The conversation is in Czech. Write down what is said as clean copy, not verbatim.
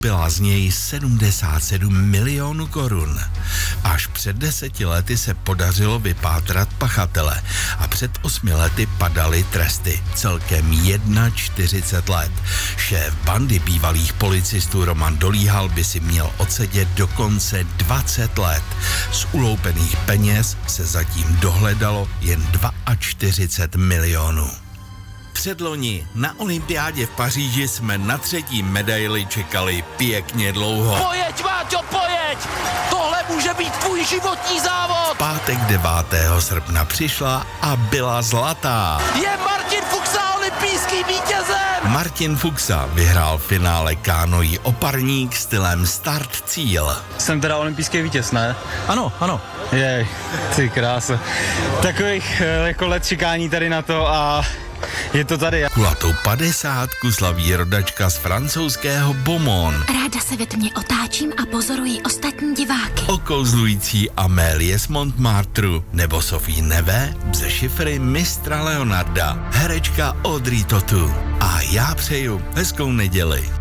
byla z něj 77 milionů korun. Až před 10 lety se podařilo vypátrat pachatele a před 8 lety padaly tresty. Celkem 41 let. Šéf bandy bývalých policistů Roman Dolíhal by si měl odsedět dokonce 20 let. Z uloupených peněz se zatím dohledalo jen 42 milionů. Předloni na olympiádě v Paříži jsme na 3. medaili čekali pěkně dlouho. Pojeď, Máťo, pojeď! Tohle může být tvůj životní závod! V pátek 9. srpna přišla a byla zlatá. Je Martin Fuxa olympijským vítězem! Martin Fuxa vyhrál finále kánoí oparník stylem start-cíl. Jsem teda olympijský vítěz, ne? Ano. Jej, ty krása. Takových jako let čekání tady na to a je to tady. Kulatou 50 slaví rodačka z francouzského Beaumont. Ráda se ve tmě otáčím a pozoruji ostatní diváky. Okouzlující Amélie z Montmartru nebo Sophie Neve ze šifry mistra Leonarda. Herečka Audrey Tautou. A já přeju hezkou neděli.